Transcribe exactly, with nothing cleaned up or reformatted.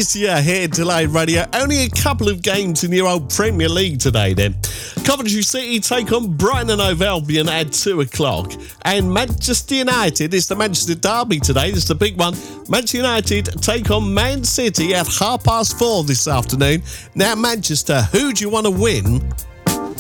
easier here at Delayed Radio. Only a couple of games in your old Premier League today then. Coventry City take on Brighton and Hove Albion at two o'clock. And Manchester United, it's the Manchester Derby today. This is the big one. Manchester United take on Man City at half past four this afternoon. Now, Manchester, who do you want to win